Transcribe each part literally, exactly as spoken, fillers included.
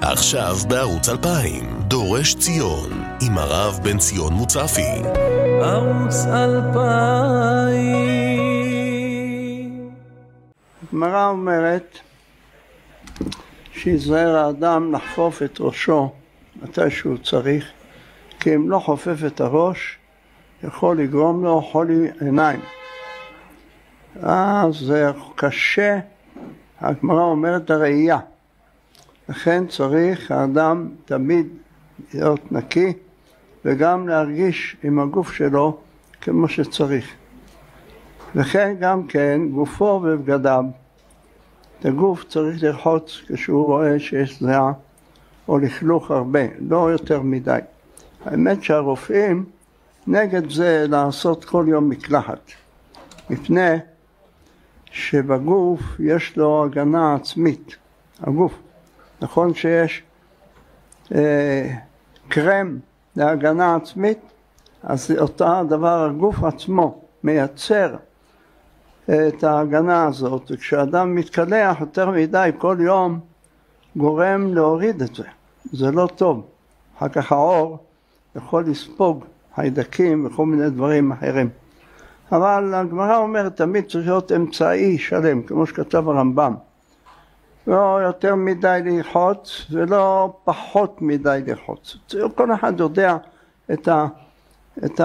עכשיו בערוץ אלפיים, דורש ציון, עם הרב בן ציון מוצפי. ערוץ אלפיים. הגמרא אומרת שיזהר האדם לחפוף את ראשו מתי שהוא צריך, כי אם לא חופף את הראש יכול לגרום לו חולי עיניים. אז זה קשה, הגמרא אומרת הראייה. לכן צריך האדם תמיד להיות נקי וגם להרגיש עם הגוף שלו כמו שצריך. וכן גם כן גופו ובגדיו. את הגוף צריך לרחוץ כשהוא רואה שיש זיעה או לכלוך הרבה, לא יותר מדי. האמת שהרופאים נגד זה לעשות כל יום מקלחת, מפני שבגוף יש לו הגנה עצמית, הגוף. נכון שיש אה, קרם להגנה עצמית, אז אותה דבר הגוף עצמו מייצר את ההגנה הזאת, וכשאדם מתקלח יותר מדי כל יום גורם להוריד את זה, זה לא טוב. אחר כך האור יכול לספוג חיידקים וכל מיני דברים אחרים. אבל הגמרא אומרת תמיד צריך להיות אמצעי שלם, כמו שכתב הרמב"ם. לא יותר מדי לרחוץ ולא פחות מדי לרחוץ. כל אחד יודע את, ה, את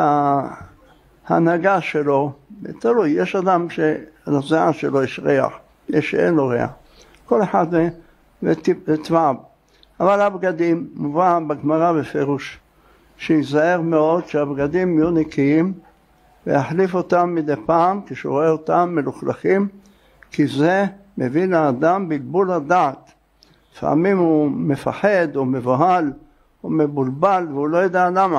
ההנהגה שלו. תלוי, יש אדם שלזיעה שלו יש ריח, יש שאין לו ריח. כל אחד וטבעיו. אבל הבגדים מובא בגמרא בפירוש שיזהר מאוד שהבגדים יהיו נקיים ויחליף אותם מדי פעם כשהוא רואה אותם מלוכלכים, כי זה מביא לאדם בלבול הדעת. לפעמים הוא מפחד או מבוהל או מבולבל והוא לא יודע למה.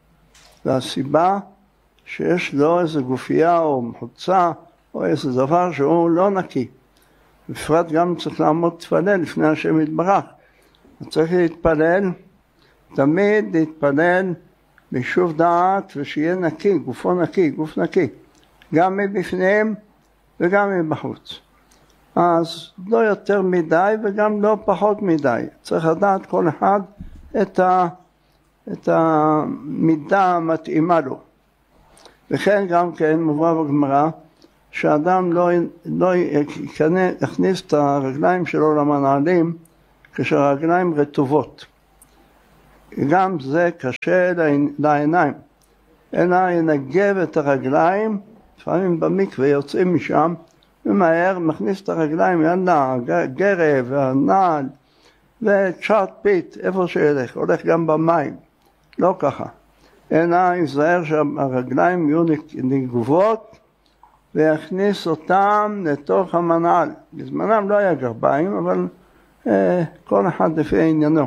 והסיבה שיש לו איזו גופייה או מחוצה או איזה דבר שהוא לא נקי. בפרט גם צריך לעמוד תפלל לפני השם יתברך. צריך להתפלל, תמיד להתפלל בישוב דעת ושיהיה נקי, גופו נקי, גוף נקי. גם מבפנים וגם מבחוץ. אז לא יותר מדי וגם לא פחות מדי. צריך לדעת כל אחד את, ה, את המידה המתאימה לו. וכן גם כן מובא בגמרא שאדם לא, לא יכניס את הרגליים שלו למנעלים כשהרגליים רטובות. גם זה קשה לעיניים. אלא ינגב את הרגליים, לפעמים במקווה יוצאים משם, ומהר מכניס את הרגליים, יאללה, גרב והנעל וצ'אט פיט, איפה שילך, הולך גם במים, לא ככה. אלא יזהר שהרגליים יהיו נגובות ויכניס אותם לתוך המנעל. בזמנם לא היה גרביים, אבל אה, כל אחד לפי עניינו.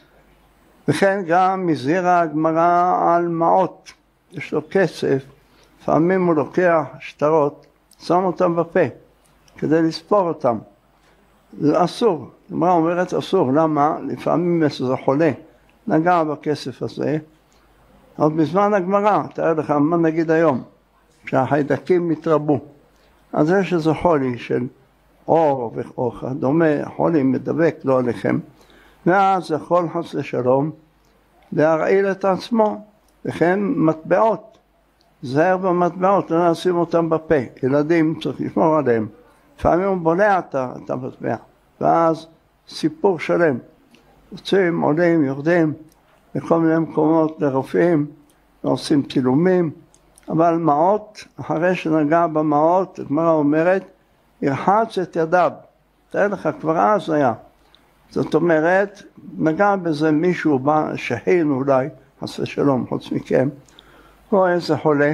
וכן גם הזהירה הגמרא על מעות, יש לו כסף, לפעמים הוא לוקח שטרות, שם אותם בפה, כדי לספור אותם. זה אסור, הגמרא אומרת אסור, למה? לפעמים זה חולה, נגע בכסף הזה, עוד בזמן הגמרא, תאר לך מה נגיד היום, שהחיידקים מתרבו, אז יש איזה חולי של אור וכוחה, דומה, חולי מדבק לא עליכם, ואז יכול חס לשלום להרעיל את עצמו, וכן מטבעות, זהר במטבעות, לא נשים אותם בפה, ילדים צריך לשמור עליהם, לפעמים הוא בולע את המטבע, ואז סיפור שלם, יוצאים, עולים, יורדים, בכל מיני מקומות לרופאים, ועושים צילומים, אבל מעות, אחרי שנגע במעות, הגמרא אומרת, ירחץ את ידיו, תאר לך, כבר אז היה, זאת אומרת, נגע בזה מישהו שהין אולי, חס שלום, חוץ מכם, או איזה חולה,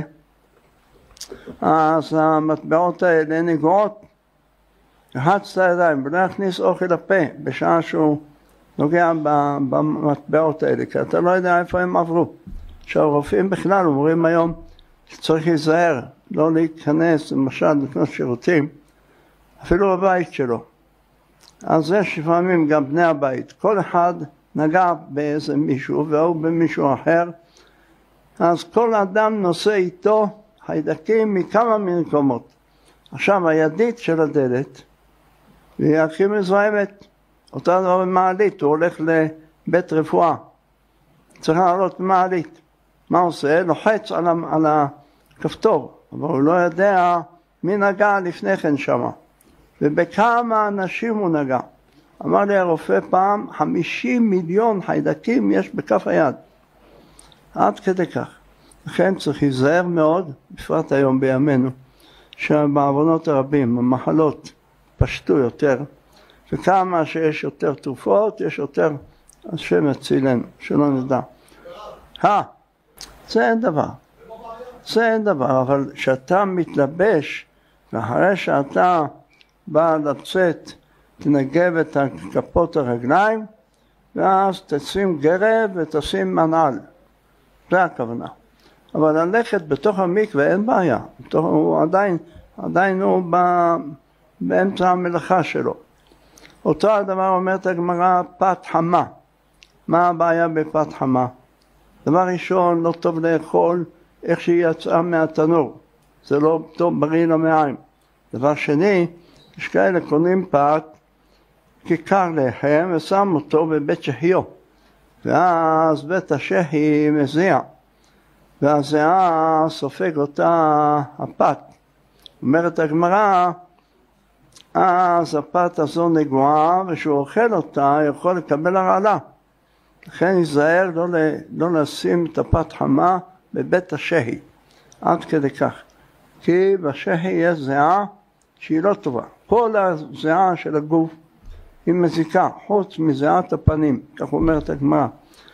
אז המטבעות האלה נגועות, ירחץ את הידיים, ולא יכניס אוכל לפה, בשעה שהוא נוגע במטבעות האלה, כי אתה לא יודע איפה הם עברו. שהרופאים בכלל אומרים היום, שצריך להיזהר, לא להיכנס, למשל, לקנות שירותים, אפילו בבית שלו. אז יש לפעמים גם בני הבית, כל אחד נגע באיזה מישהו והוא במישהו אחר, אז כל אדם נושא איתו חיידקים מכמה מקומות. עכשיו הידית של הדלת היא הכי מזוהמת, אותו דבר במעלית, הוא הולך לבית רפואה, צריך לעלות במעלית. מה עושה? לוחץ על, על הכפתור, אבל הוא לא יודע מי נגע לפני כן שמה, ובכמה אנשים הוא נגע. אמר לי הרופא פעם, חמישים מיליון חיידקים יש בכף היד, עד כדי כך. לכן צריך להיזהר מאוד, בפרט היום בימינו, שבעוונות הרבים, המחלות פשטו יותר, וכמה שיש יותר תרופות, יש יותר, השם יצילנו, שלא נדע. אה, זה אין דבר. זה אין דבר, אבל כשאתה מתלבש, ואחרי שאתה בא לצאת, תנגב את כפות הרגליים, ואז תשים גרב ותשים מנעל. זה הכוונה. אבל ללכת בתוך המקווה אין בעיה. בתוך, הוא עדיין, עדיין הוא בא, באמצע המלאכה שלו. אותו הדבר אומרת הגמרא, פת חמה. מה הבעיה בפת חמה? דבר ראשון, לא טוב לאכול איך שהיא יצאה מהתנור. זה לא טוב, בריא למעיים. דבר שני, יש כאלה קונים פת, כיכר לחם, ושם אותו בבית שחיו. ואז בית השחי מזיע. והזיעה סופג אותה הפת. אומרת הגמרא, אז הפת הזו נגועה, ושהוא אוכל אותה, יכול לקבל הרעלה. לכן ייזהר לא, לא לשים את הפת חמה בבית השחי, עד כדי כך. כי בשחי יש זיעה שהיא לא טובה. כל הזיעה של הגוף היא מזיקה, חוץ מזיעת הפנים, כך אומרת הגמרא.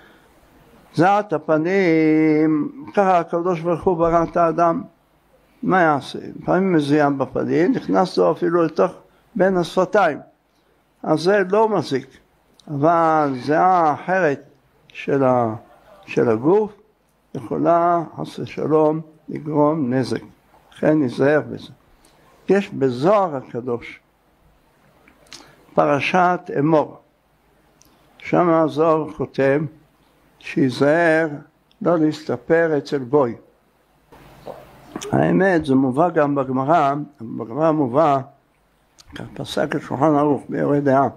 זיעת הפנים, ככה הקדוש ברוך הוא ברא את האדם, מה יעשה? פעמים מזיע בפנים, נכנס לו אפילו לתוך בין השפתיים, אז זה לא מזיק, אבל זיעה אחרת של, ה, של הגוף יכולה, חס ושלום, לגרום נזק. לכן נזהר בזה. יש בזוהר הקדוש פרשת אמור, שם הזוהר כותב שיזהר לא להסתפר אצל גוי. האמת, זה מובא גם בגמרא, בגמרא מובא, כך פסק השולחן ערוך ביורה דעה,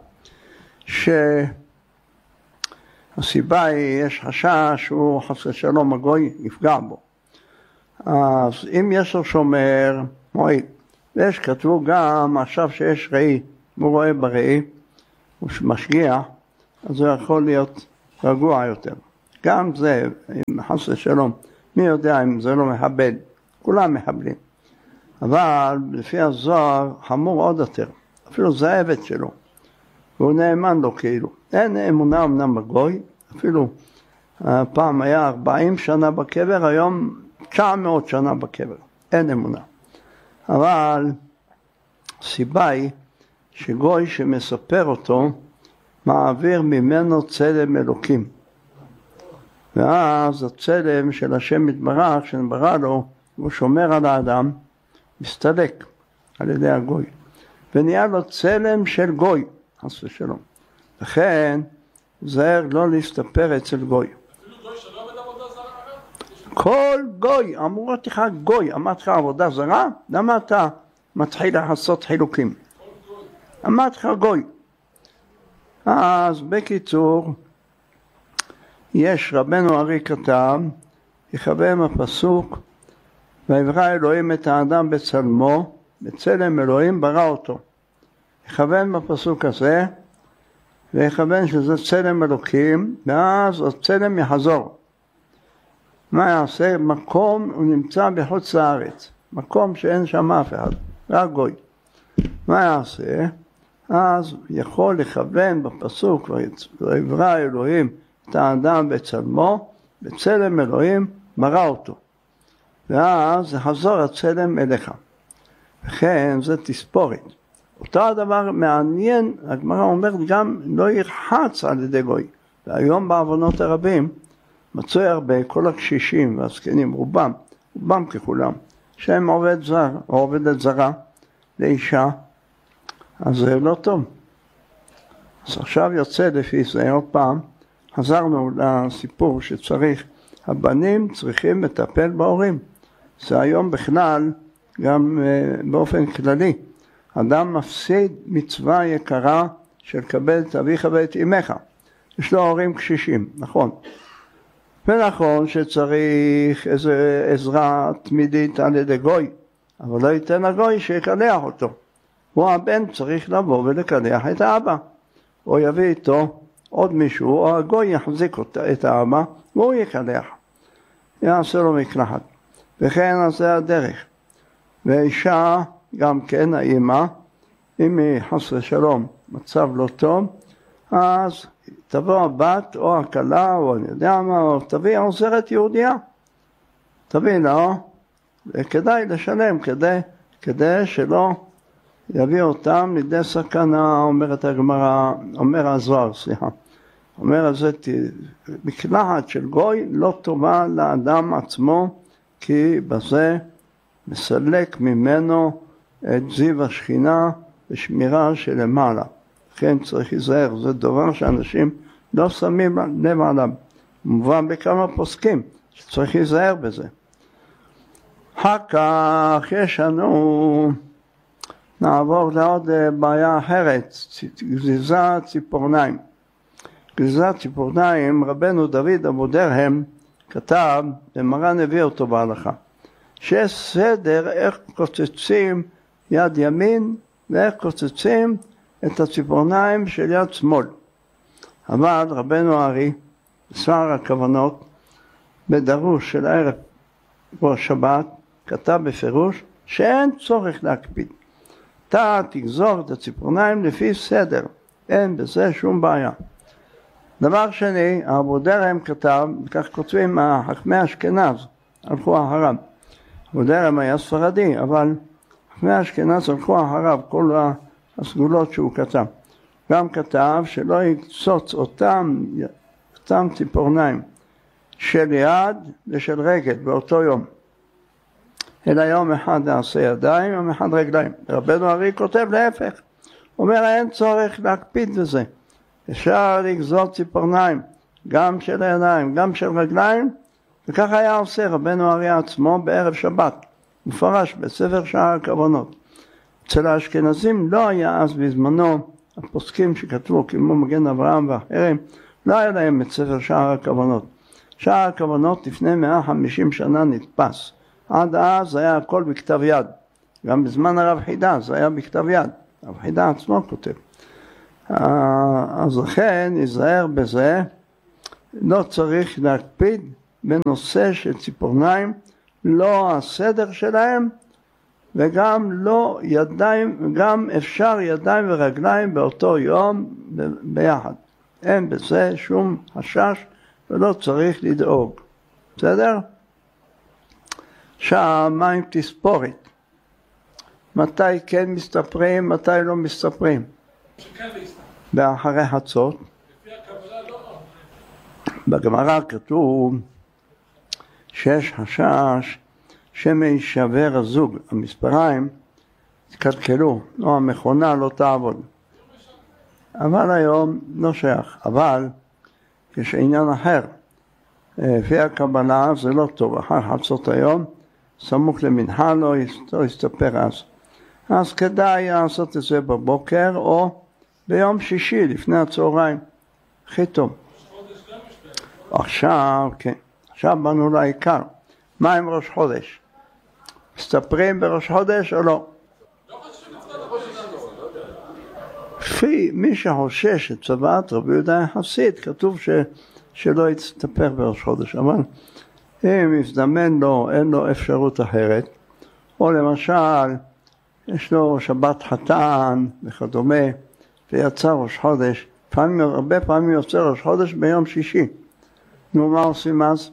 שהסיבה היא, יש חשש שהוא חס ושלום הגוי יפגע בו. אז אם יש לו שומר, מועיל, ויש כתבו גם עכשיו שיש ראי, הוא רואה בראי, הוא משגיח, אז זה יכול להיות רגוע יותר. גם זה, אם חס ושלום, מי יודע אם זה לא מחבל, כולם מחבלים. אבל לפי הזוהר חמור עוד יותר, אפילו זה העבד שלו, והוא נאמן לו כאילו. אין אמונה אמנם בגוי, אפילו פעם היה ארבעים שנה בקבר, היום תשע מאות שנה בקבר, אין אמונה. אבל סיבה היא שגוי שמספר אותו, מעביר ממנו צלם אלוקים. ואז הצלם של השם יתברך, שנברא לו, הוא שומר על האדם, מסתלק על ידי הגוי. ונהיה לו צלם של גוי, חס ושלום. לכן, זהר לא להסתפר אצל גוי. אפילו גוי שלא עבד עבודה זרה? כל גוי, אמרו לך גוי, אמרת לך עבודה זרה? למה אתה מתחיל לעשות חילוקים? אמרת לך גוי. אז בקיצור, יש רבנו ארי כתב, יכוון הפסוק, ויברא אלוהים את האדם בצלמו, בצלם אלוהים ברא אותו. יכוון בפסוק הזה, ויכוון שזה צלם אלוקים, ואז הצלם יחזור. מה יעשה? מקום, הוא נמצא בחוץ לארץ, מקום שאין שם אף אחד, רק גוי. מה יעשה? אז יכול לכוון בפסוק, ויברא אלוהים את האדם בצלמו, בצלם אלוהים ברא אותו. ואז יחזור הצלם אליך. וכן זה תספורת. אותו הדבר מעניין, הגמרא אומרת גם לא ירחץ על ידי גוי. והיום בעוונות הרבים מצוי הרבה, כל הקשישים והזקנים, רובם, רובם ככולם, שהם עובד זר או עובדת זרה לאישה, אז זה לא טוב. אז עכשיו יוצא לפי זה, עוד פעם, חזרנו לסיפור שצריך, הבנים צריכים לטפל בהורים. זה היום בכלל, גם באופן כללי, אדם מפסיד מצווה יקרה של כבד את אביך ואת אמך. יש לו הורים קשישים, נכון. ונכון שצריך איזו עזרה תמידית על ידי גוי, אבל לא ייתן הגוי שיקלח אותו. הוא הבן צריך לבוא ולקלח את האבא, או יביא איתו עוד מישהו, או הגוי יחזיק את האבא, והוא יקלח, יעשה לו מקלחת. וכן אז זה הדרך. ואישה גם כן, האמא, אם היא חס ושלום מצב לא טוב, אז תבוא הבת או הכלה או אני יודע מה, או תביא עוזרת יהודיה, תביא לה, וכדאי לשלם כדי, כדי שלא יביא אותם לידי סכנה, אומרת הגמרא, אומר הזוהר, סליחה, אומר הזה, מקלחת של גוי לא טובה לאדם עצמו, כי בזה מסלק ממנו את זיו השכינה ושמירה שלמעלה. כן, צריך להיזהר, זה דבר שאנשים לא שמים לב עליו. מובן בכמה פוסקים שצריך להיזהר בזה. אחר כך יש לנו, נעבור לעוד בעיה אחרת, גזיזת ציפורניים. גזיזת ציפורניים, רבנו דוד אבו דרהם כתב, ומרן הביא אותו בהלכה, שיש סדר איך קוצצים יד ימין ואיך קוצצים את הציפורניים של יד שמאל. אבל רבנו הארי, שר הכוונות, בדרוש של ערב ראש שבת, כתב בפירוש שאין צורך להקפיד. אתה תגזור את הציפורניים לפי סדר, אין בזה שום בעיה. דבר שני, אבו דרהם כתב, כך כותבים חכמי אשכנז, הלכו אחריו. אבו דרהם היה ספרדי, אבל חכמי אשכנז הלכו אחריו, כל הסגולות שהוא כתב. גם כתב שלא יקצוץ אותם, אותם ציפורניים של יד ושל רגל באותו יום. אלא יום אחד נעשה ידיים, יום אחד רגליים. רבנו הארי כותב להפך, אומר אין צורך להקפיד בזה. אפשר לגזור ציפורניים, גם של הידיים, גם של רגליים, וכך היה עושה רבנו הארי עצמו בערב שבת, מפורש בספר שער הכוונות. אצל האשכנזים לא היה אז בזמנו, הפוסקים שכתבו כמו מגן אברהם ואחרים, לא היה להם את ספר שער הכוונות. שער הכוונות לפני מאה וחמישים שנה נתפס. עד אז היה הכל בכתב יד. גם בזמן הרב חידה זה היה בכתב יד. הרב חידה עצמו כותב. אז לכן נזהר בזה, לא צריך להקפיד בנושא של ציפורניים, לא הסדר שלהם, וגם לא ידיים, גם אפשר ידיים ורגליים באותו יום ביחד. אין בזה שום חשש ולא צריך לדאוג. בסדר? עכשיו, מה עם תספורת? מתי כן מסתפרים, מתי לא מסתפרים? באחרי חצות. לפי הקבלה לא. בגמרא כתוב שיש חשש שמיישבר הזוג, המספריים תקלקלו, או המכונה לא תעבוד. אבל היום לא שייך, אבל יש עניין אחר. לפי הקבלה זה לא טוב, אחר חצות היום, סמוך למנחה לא יסתפר אז. אז כדאי לעשות את זה בבוקר או ביום שישי לפני הצהריים. הכי טוב. עכשיו, כן, עכשיו באנו לעיקר. מה עם ראש חודש? מסתפרים בראש חודש או לא? לפי מי שחושש את צוואת רבי יהודה החסיד, כתוב ש, שלא יסתפר בראש חודש, אבל אם יזדמן לו, אין לו אפשרות אחרת, או למשל, יש לו שבת חתן וכדומה, ויצא ראש חודש, פעמים, הרבה פעמים יוצא ראש חודש ביום שישי. נו, מה עושים אז?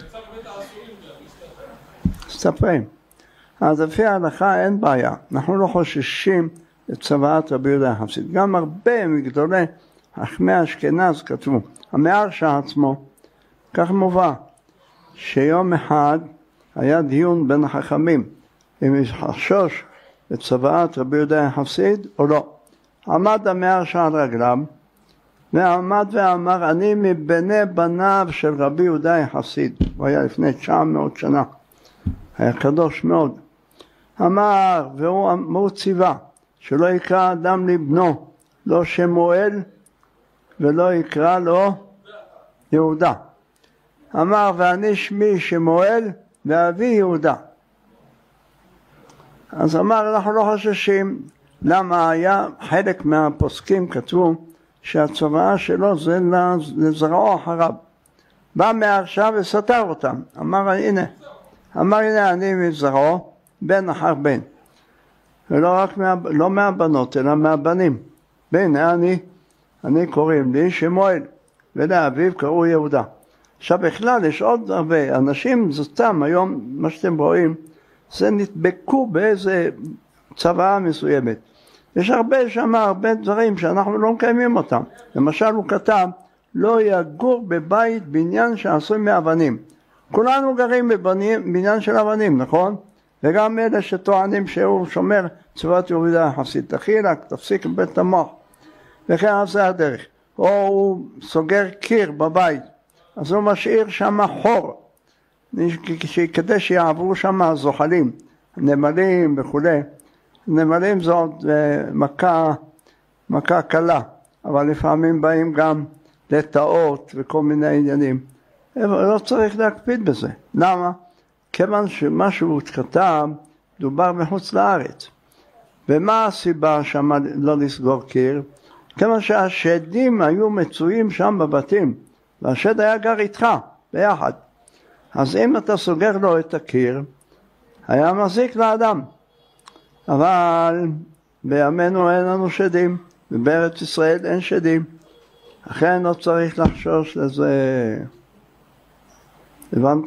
מסתפרים. אז לפי ההלכה אין בעיה, אנחנו לא חוששים לצוואת רבי יהודה החסיד. גם הרבה מגדולי חכמי אשכנז כתבו, המהרש"א עצמו, כך מובא, שיום אחד היה דיון בין החכמים, אם יש חשוש לצוואת רבי יהודה החסיד או לא. עמד המהרש"א על רגליו, ועמד ואמר, אני מבני בניו של רבי יהודה החסיד, הוא היה לפני תשע מאות שנה, היה קדוש מאוד. אמר, והוא, והוא ציווה, שלא יקרא אדם לבנו, לא שמואל ולא יקרא לו יהודה. אמר ואני שמי שמואל ואבי יהודה. אז אמר אנחנו לא חששים. למה? היה חלק מהפוסקים כתבו שהצוואה שלו זה לזרעו אחריו. בא מעכשיו וסתר אותם. אמר הנה, אמר הנה אני מזרעו בן אחר בן. ולא רק מה, לא מהבנות אלא מהבנים. והנה אני, אני קוראים לי שמואל ולאביו קראו יהודה. עכשיו בכלל יש עוד הרבה אנשים, זה סתם היום מה שאתם רואים, זה נדבקו באיזה צוואה מסוימת. יש הרבה שם הרבה דברים שאנחנו לא מקיימים אותם. למשל הוא כתב לא יגור בבית בניין שעשוי מאבנים. כולנו גרים בבניין של אבנים, נכון? וגם אלה שטוענים שהוא שומר צוות יהודה יחסית. תחילק, תפסיק לבית המוח. וכן על זה הדרך. או הוא סוגר קיר בבית, אז הוא משאיר שם חור, כדי שיעברו שם הזוחלים, נמלים וכו'. נמלים זאת מכה, מכה קלה, אבל לפעמים באים גם לטעות וכל מיני עניינים. לא צריך להקפיד בזה. למה? כיוון שמה שהוא כתב דובר מחוץ לארץ. ומה הסיבה שם לא לסגור קיר? כיוון שהשדים היו מצויים שם בבתים, והשד היה גר איתך ביחד. אז אם אתה סוגר לו את הקיר, היה מזיק לאדם. אבל בימינו אין לנו שדים, ובארץ ישראל אין שדים. לכן לא צריך לחשוש לזה. הבנת?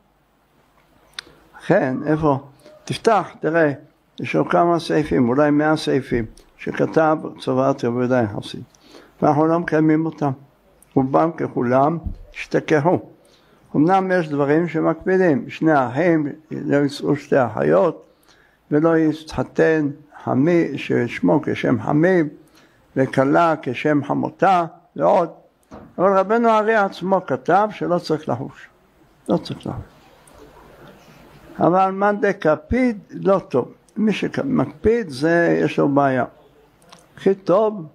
לכן, איפה? תפתח, תראה, יש לו כמה סעיפים, אולי מאה סעיפים, שכתב צוואת יהודה יחסית. ואנחנו לא מקיימים אותם. רובם ככולם השתכחו. אמנם יש דברים שמקפידים, שני אחים, לא יישאו שתי אחיות, ולא יתחתן חמי, ששמו כשם חמיב, וכלה כשם חמותה, ועוד. אבל רבנו הארי עצמו כתב שלא צריך לחוש. לא צריך לחוש. אבל מאן דקפיד לא טוב. מי שמקפיד זה יש לו בעיה. הכי טוב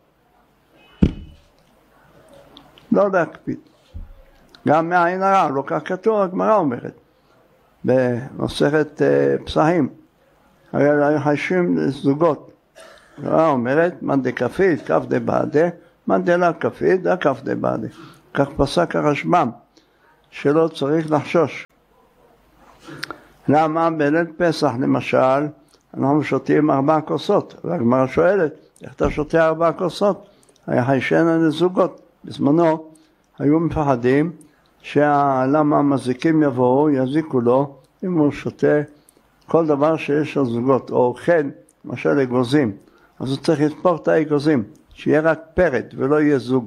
לא להקפיד. גם מהעין הרע, לא כך כתוב, הגמרא אומרת. במסכת פסחים. הרי היו חשים זוגות. הגמרא אומרת, מאן דקפיד, כף דבעדה, מאן דלא קפיד, כף דבעדה. כך פסק הרשב"ם, שלא צריך לחשוש. למה? בליל פסח למשל, אנחנו שותים ארבע כוסות. והגמרא שואלת, איך אתה שותה ארבע כוסות? היה חיישנה לזוגות. בזמנו היו מפחדים שלמה המזיקים יבואו, יזיקו לו, אם הוא שותה כל דבר שיש על זוגות, או אוכל, למשל אגוזים. אז הוא צריך לספור את האגוזים, שיהיה רק פרד ולא יהיה זוג.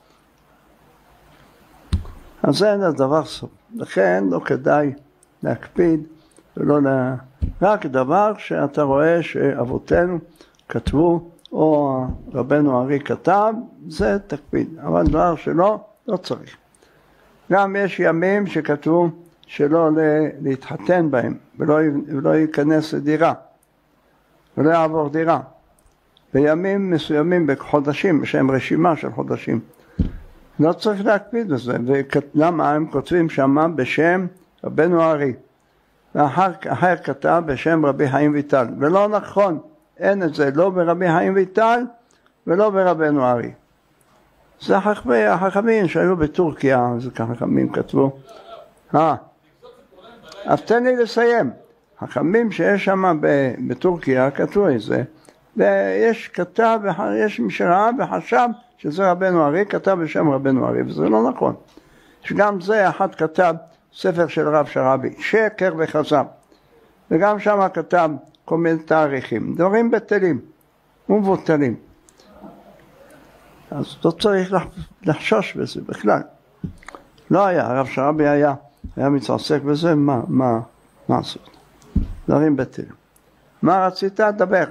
אז זה אין הדבר סוף. לכן לא כדאי להקפיד, ולא לה... רק דבר שאתה רואה שאבותינו כתבו, או רבנו הארי כתב, זה תקפיד. אבל דבר שלא, לא צריך. גם יש ימים שכתבו שלא להתחתן בהם, ולא, ולא ייכנס לדירה, ולא יעבור דירה. בימים מסוימים, בחודשים, שהם רשימה של חודשים. לא צריך להקפיד בזה. ולמה הם כותבים שמה בשם רבנו הארי? ואחר כתב בשם רבי חיים ויטל. ולא נכון, אין את זה לא ברבי חיים ויטל ולא ברבנו הארי. זה החכמים שהיו בטורקיה, זה כחכמים כתבו. אה, אז תן לי לסיים. החכמים שיש שם בטורקיה כתבו את זה, ויש כתב, יש מי שראה וחשב שזה רבנו הארי, כתב בשם רבנו הארי, וזה לא נכון. שגם זה אחד כתב ספר של רב שרבי, שקר וחזב, וגם שם כתב כל מיני תאריכים, דברים בטלים ומבוטלים. אז לא צריך לחשוש בזה בכלל. לא היה, הרב שרבי היה, היה מתעסק בזה, מה, מה, מה עשות? דברים בטלים. מה רצית? דבר.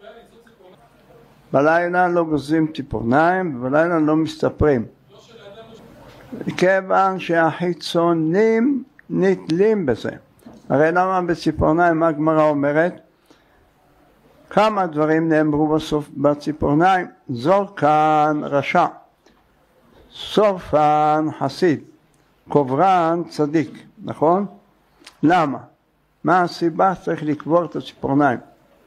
בלילה לא גוזים ציפורניים, ובלילה לא מסתפרים. כיוון שהחיצונים נתלים בזה. הרי למה בציפורניים, מה הגמרא אומרת? כמה דברים נאמרו בסוף בציפורניים, זורקן רשע, שורפן חסיד, קוברן צדיק, נכון? למה? מה הסיבה צריך לקבור את הציפורניים?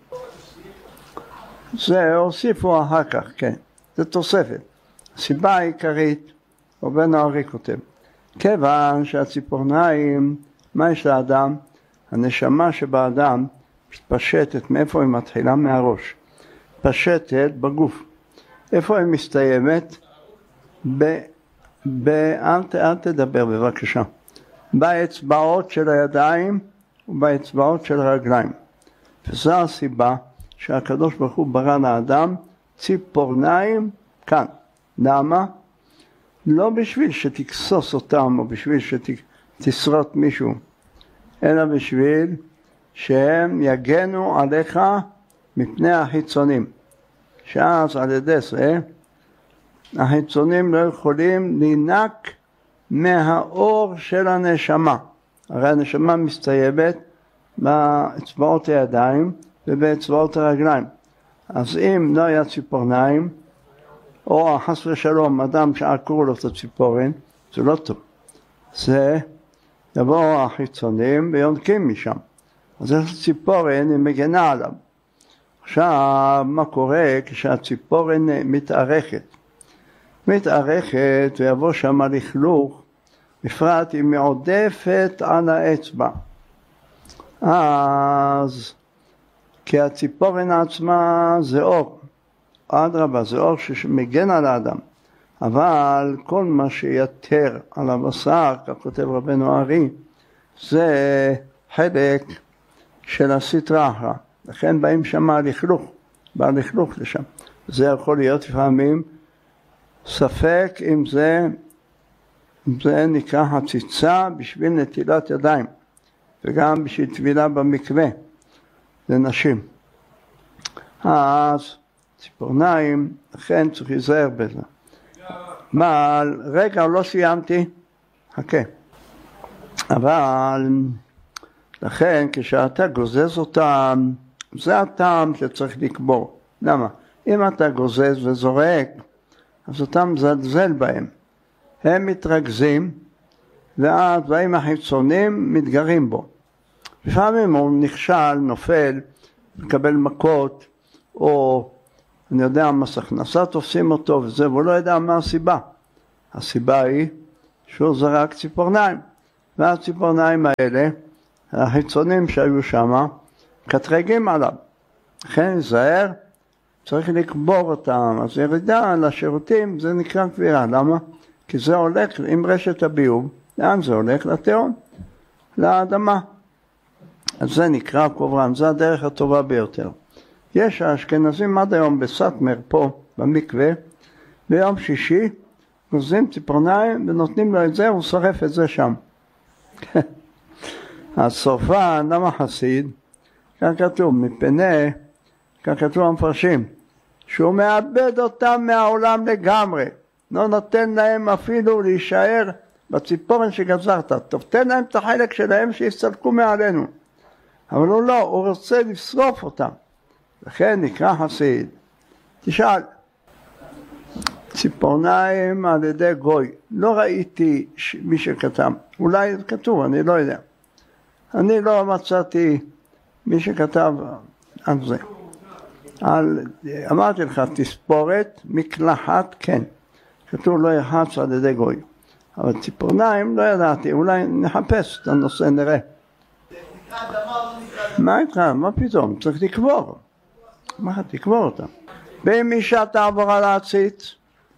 זה הוסיפו אחר כך, כן, זה תוספת. הסיבה העיקרית, רבנו ארי כותב, כיוון שהציפורניים, מה יש לאדם? הנשמה שבאדם מתפשטת, מאיפה היא מתחילה? מהראש. מתפשטת בגוף. איפה היא מסתיימת? ב... ב... אל, ת... אל תדבר בבקשה. באצבעות של הידיים ובאצבעות של הרגליים. וזו הסיבה שהקדוש ברוך הוא ברא לאדם ציפורניים כאן. למה? לא בשביל שתכסוס אותם או בשביל שתשרוט מישהו, אלא בשביל שהם יגנו עליך מפני החיצונים. שאז על ידי זה החיצונים לא יכולים לינק מהאור של הנשמה. הרי הנשמה מסתיימת באצבעות הידיים ובאצבעות הרגליים. אז אם לא היה ציפורניים, או חס ושלום אדם שעקרו לו את הציפורן, זה לא טוב. זה יבואו החיצונים ויונקים משם. אז הציפורן היא מגנה עליו. עכשיו, מה קורה כשהציפורן מתארכת? מתארכת ויבוא שם לכלוך, בפרט היא מעודפת על האצבע. אז, כי הציפורן עצמה זה אור. אדרבה, זה אור שמגן על האדם. אבל כל מה שיתר על הבשר, כך כותב רבנו ארי, זה חלק של הסטרא אחרא. לכן באים שם לכלוך, בא לכלוך לשם. זה יכול להיות לפעמים ספק אם זה, אם זה נקרא חציצה בשביל נטילת ידיים, וגם בשביל טבילה במקווה לנשים. אז ציפורניים, לכן צריך להיזהר בזה. אבל רגע, לא סיימתי, חכה. אבל לכן כשאתה גוזז אותם, זה הטעם שצריך לקבור. למה? אם אתה גוזז וזורק, אז אתה מזלזל בהם. הם מתרכזים, ואז באים החיצונים מתגרים בו. לפעמים הוא נכשל, נופל, מקבל מכות, או אני יודע, מס הכנסה תופסים אותו וזה, והוא לא יודע מה הסיבה. הסיבה היא שהוא זרק ציפורניים. והציפורניים האלה, החיצונים שהיו שם, קטרגים עליו. לכן זהר, צריך לקבור אותם. אז ירידה לשירותים, זה נקרא קבירה. למה? כי זה הולך עם רשת הביוב. לאן זה הולך? לתהום, לאדמה. אז זה נקרא קוברן, זה הדרך הטובה ביותר. יש האשכנזים עד היום בסטמר פה במקווה, ביום שישי גוזים ציפורניים ונותנים לו את זה, הוא שורף את זה שם. השורפן, למה חסיד? כך כתוב, מפני, כך כתוב המפרשים, שהוא מאבד אותם מהעולם לגמרי, לא נותן להם אפילו להישאר בציפורן שגזרת, טוב, תן להם את החלק שלהם שיסתלקו מעלינו, אבל הוא לא, הוא רוצה לשרוף אותם. לכן נקרא חסיד. תשאל, ציפורניים על ידי גוי, לא ראיתי מי שכתב, אולי כתוב, אני לא יודע. אני לא מצאתי מי שכתב על זה. על, אמרתי לך, תספורת, מקלחת, כן. כתוב לא יחץ על ידי גוי. אבל ציפורניים לא ידעתי, אולי נחפש את הנושא, נראה. מה איתך? מה פתאום? צריך לקבור. מה? תקבור אותם. ואם אישה תעבור על העציץ,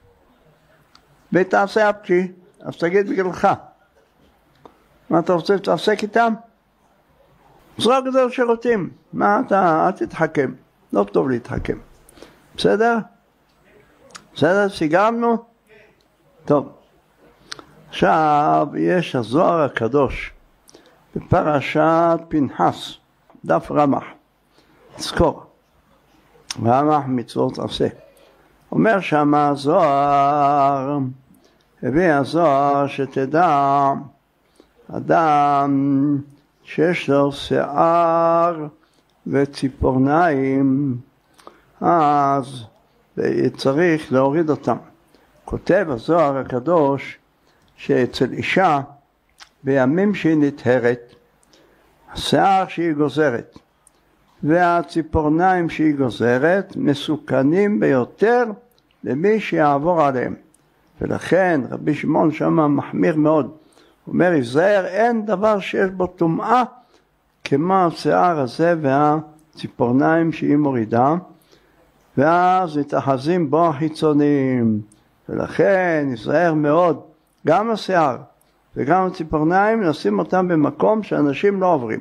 ותעשה אפצ'י, אז תגיד בגללך. מה אתה רוצה שתעסק איתם? זרוק את זה לשירותים. מה אתה? אל תתחכם. לא טוב להתחכם. בסדר? בסדר? סיגרנו? טוב. עכשיו יש הזוהר הקדוש בפרשת פנחס, דף רמח. תזכור. רמח מצוות עשה. אומר שמה הזוהר, הביא הזוהר שתדע, אדם שיש לו שיער וציפורניים, אז צריך להוריד אותם. כותב הזוהר הקדוש שאצל אישה בימים שהיא נטהרת, השיער שהיא גוזרת והציפורניים שהיא גוזרת מסוכנים ביותר למי שיעבור עליהם. ולכן רבי שמעון שם מחמיר מאוד. הוא אומר, יזהר, אין דבר שיש בו טומאה כמו השיער הזה והציפורניים שהיא מורידה, ואז מתאחזים בו החיצוניים. ולכן יזהר מאוד, גם השיער וגם הציפורניים נשים אותם במקום שאנשים לא עוברים.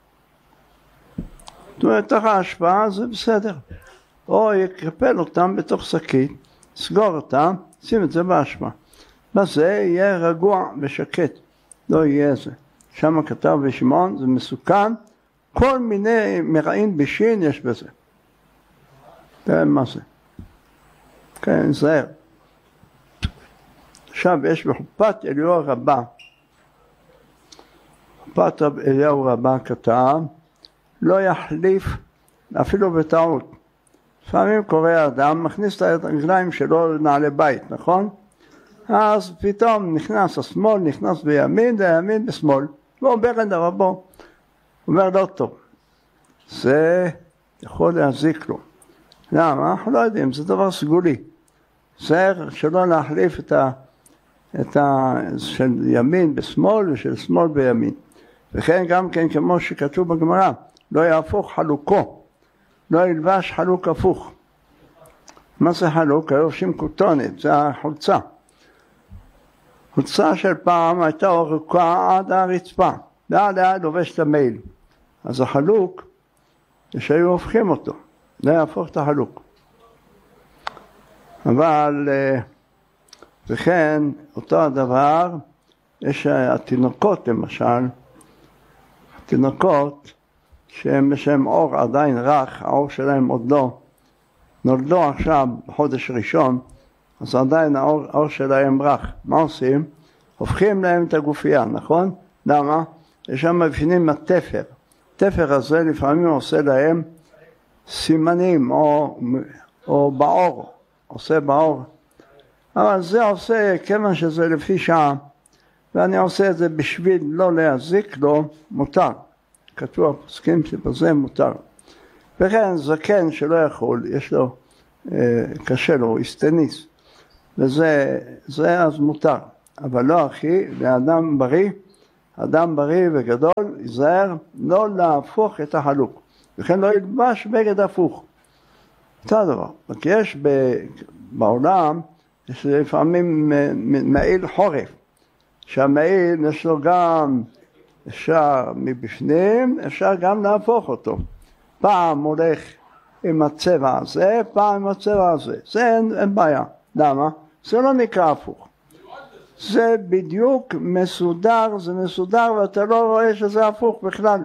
זאת אומרת, תוך ההשפעה זה בסדר. או יקפל אותם בתוך שקית, סגור אותם, שים את זה בהשפעה. בזה יהיה רגוע ושקט, לא יהיה זה. שם כתב בשמעון, זה מסוכן, כל מיני מרעים בשין יש בזה. תראה מה זה. כן, זהר. עכשיו יש בחופת אליהו רבה, חופת אליהו רבה כתב, לא יחליף אפילו בטעות. לפעמים קורא אדם, מכניס את הרגליים שלו לנעלי בית, נכון? אז פתאום נכנס השמאל, נכנס בימין, וימין בשמאל. לא אומר אין דבר בו. אומר לא טוב. זה יכול להזיק לו. למה? אנחנו לא יודעים, זה דבר סגולי. זה שלא להחליף את ה... את ה... של ימין בשמאל ושל שמאל בימין. וכן גם כן כמו שכתוב בגמרא, לא יהפוך חלוקו. לא ילבש חלוק הפוך. מה זה חלוק? היובשים כותונת, זה החולצה. חולצה של פעם הייתה ארוכה עד הרצפה, ועד היה לובש את המעיל. אז החלוק, שהיו הופכים אותו, לא יהפוך את החלוק. אבל, וכן, אותו הדבר, יש התינוקות למשל, התינוקות, שהם בשם אור עדיין רך, האור שלהם עוד לא, נולדו עכשיו בחודש ראשון, אז עדיין האור, האור שלהם רך. מה עושים? הופכים להם את הגופייה, נכון? למה? יש שם מבחינים התפר. התפר הזה לפעמים עושה להם סימנים, או, או באור, עושה באור. אבל זה עושה, כיוון שזה לפי שעה, ואני עושה את זה בשביל לא להזיק לו, מותר. כתוב הפוסקים שבזה מותר. וכן זקן שלא יכול, יש לו, אה, קשה לו, הסטניס, וזה זה אז מותר. אבל לא אחי, לאדם בריא, אדם בריא וגדול, ייזהר לא להפוך את החלוק. וכן לא ילבש בגד הפוך. זה הדבר. כי יש ב, בעולם, יש לפעמים מעיל חורף, שהמעיל יש לו גם, אפשר מבפנים, אפשר גם להפוך אותו. פעם הולך עם הצבע הזה, פעם עם הצבע הזה. זה אין, אין בעיה. למה? זה לא נקרא הפוך. זה בדיוק מסודר, זה מסודר ואתה לא רואה שזה הפוך בכלל.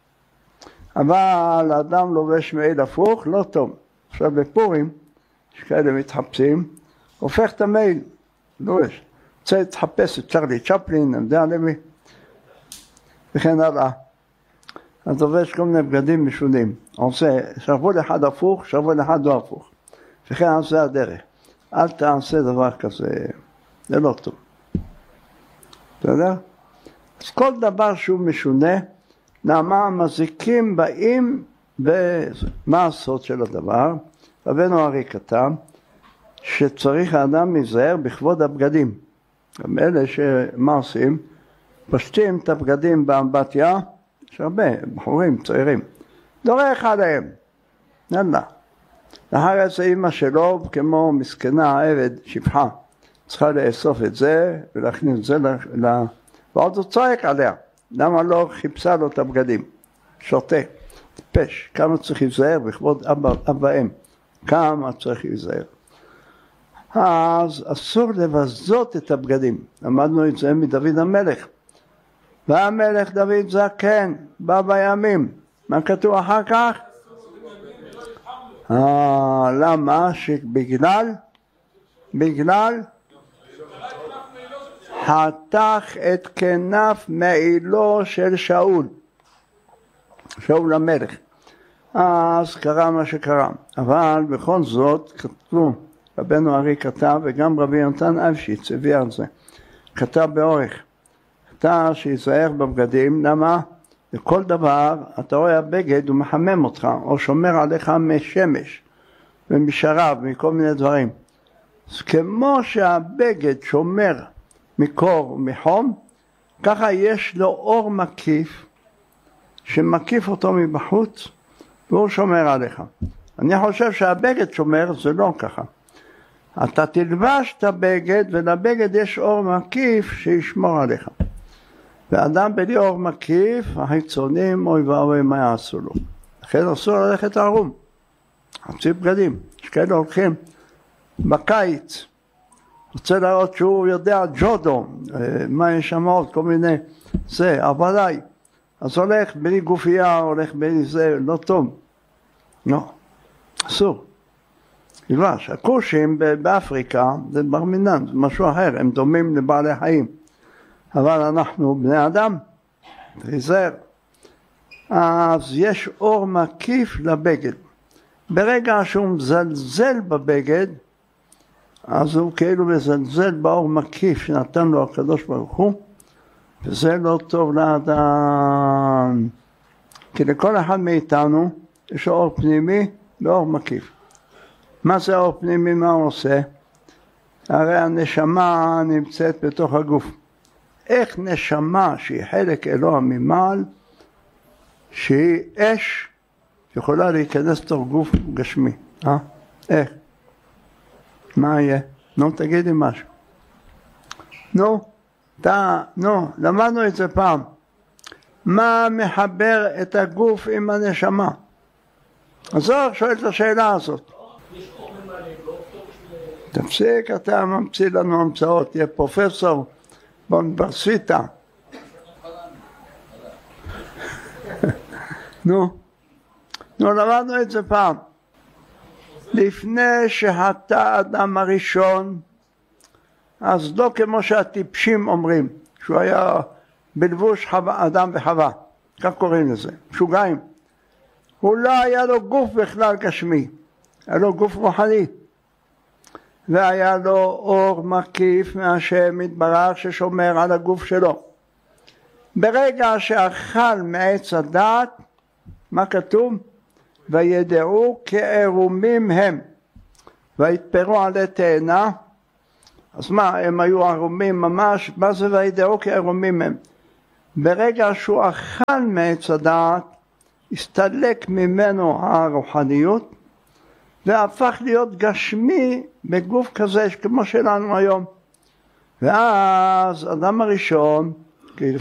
אבל האדם לובש מעיל הפוך, לא טוב. עכשיו בפורים, יש כאלה מתחפשים, הופך את המעיל, לובש. רוצה להתחפש את צ'רלי צ'פלין, אני יודע למי. וכן הלאה. אז לובש כל מיני בגדים משונים. עושה שרוול אחד הפוך, שרוול אחד לא הפוך. וכן זה הדרך. אל תעשה דבר כזה, זה לא טוב. אתה יודע? אז כל דבר שהוא משונה, נעמה המזיקים באים במה הסוד של הדבר. רבנו הרי כתב שצריך האדם להיזהר בכבוד הבגדים. גם אלה שמה עושים? פשטים את הבגדים באמבטיה, יש הרבה בחורים צעירים, דורך עליהם, נדלה. לאחר זה אמא שלו, כמו מסכנה העבד, שפחה, צריכה לאסוף את זה ולהכניס את זה, ל... ועוד הוא צועק עליה, למה לא חיפשה לו את הבגדים? שותה, טיפש, כמה צריך להיזהר בכבוד אבא, אבא אם, כמה צריך להיזהר. אז אסור לבזות את הבגדים, למדנו את זה מדוד המלך. והמלך דוד זקן, בא בימים. מה כתוב אחר כך? אה, למה? שבגלל, בגלל, חתך את כנף מעילו של שאול, שאול המלך. אז קרה מה שקרה. אבל בכל זאת כתבו, רבנו ארי כתב, וגם רבי יונתן אייבשיץ הביא על זה, כתב באורך, כתב שיזהר בבגדים. למה? לכל דבר, אתה רואה הבגד הוא מחמם אותך, או שומר עליך משמש, ומשרב, מכל מיני דברים. אז כמו שהבגד שומר מקור ומחום, ככה יש לו אור מקיף, שמקיף אותו מבחוץ, והוא שומר עליך. אני חושב שהבגד שומר, זה לא ככה. אתה תלבש את הבגד, ולבגד יש אור מקיף שישמור עליך. ואדם בלי אור מקיף, החיצונים, אוי ואוי מה יעשו לו. לכן אסור ללכת ערום, חצי בגדים. יש כאלה הולכים בקיץ, רוצה לראות שהוא יודע ג'ודו, מה יש שם עוד, כל מיני, זה, עבדי. אז הולך בלי גופייה, הולך בלי זה, לא טוב. לא, אסור. תלבש, הכושים באפריקה, זה בר מינן, זה משהו אחר, הם דומים לבעלי חיים. אבל אנחנו בני אדם, תיזהר. אז יש אור מקיף לבגד. ברגע שהוא מזלזל בבגד, אז הוא כאילו מזלזל באור מקיף שנתן לו הקדוש ברוך הוא, וזה לא טוב לאדם. כי לכל אחד מאיתנו יש אור פנימי ואור מקיף. מה זה אור פנימי? מה הוא עושה? הרי הנשמה נמצאת בתוך הגוף. איך נשמה שהיא חלק אלוה ממעל, שהיא אש, יכולה להיכנס לתוך גוף גשמי? אה? איך? מה יהיה? נו, תגידי משהו. נו, תה, נו, למדנו את זה פעם. מה מחבר את הגוף עם הנשמה? אז זו שואל את השאלה הזאת. תפסיק, אתה ממציא לנו המצאות, תהיה פרופסור באוניברסיטה. נו, נו, למדנו את זה פעם. לפני שחטא האדם הראשון, אז לא כמו שהטיפשים אומרים, שהוא היה בלבוש חווה, אדם וחווה, כך קוראים לזה, משוגעים. הוא לא היה לו גוף בכלל גשמי, היה לו גוף רוחני. והיה לו אור מקיף מהשם יתברך ששומר על הגוף שלו. ברגע שאכל מעץ הדעת, מה כתוב? וידעו כערומים הם, ויתפרו עלי תאנה. אז מה, הם היו ערומים ממש? מה זה וידעו כערומים הם? ברגע שהוא אכל מעץ הדעת, הסתלק ממנו הרוחניות, והפך להיות גשמי בגוף כזה כמו שלנו היום. ואז אדם הראשון